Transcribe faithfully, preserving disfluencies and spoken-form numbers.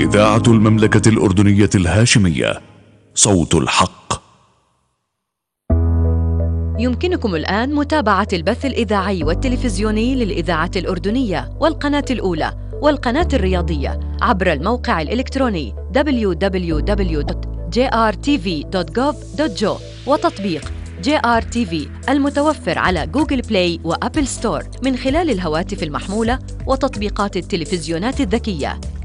إذاعة المملكة الأردنية الهاشمية، صوت الحق. يمكنكم الآن متابعة البث الإذاعي والتلفزيوني للإذاعة الأردنية والقناة الأولى والقناة الرياضية عبر الموقع الإلكتروني دبليو دبليو دبليو دوت جي آر تي في دوت جوف دوت جي وتطبيق جي آر تي في المتوفر على جوجل بلاي وأبل ستور من خلال الهواتف المحمولة وتطبيقات التلفزيونات الذكية.